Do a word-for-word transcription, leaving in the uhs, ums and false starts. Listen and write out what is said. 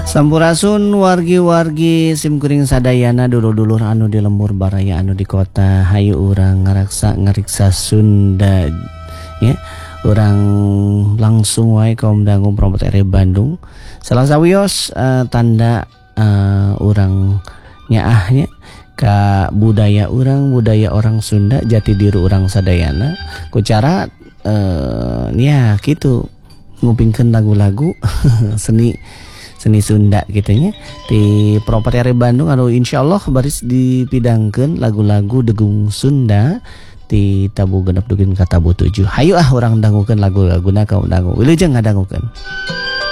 Sampurasun wargi-wargi simkuring sadayana dulur-dulur anu di lembur baraya anu di kota hayu urang ngaraksa ngariksa Sunda ya. Urang langsung wae kaum dangu Promote R Bandung. Salah sawios uh, tanda uh, urang nyaahnya ka budaya urang, budaya orang Sunda, jati diri urang sadayana ku cara uh, ya kitu ngupingkeun lagu-lagu seni seni Sunda gitunya di Promote R Bandung anu insyaallah baris dipidangkeun lagu-lagu degung Sunda di tabu genep dukin ka tabu tujuh. Hayu ah urang dangukeun lagu-laguna kaum dangu. Wilujeng ngadangukeun.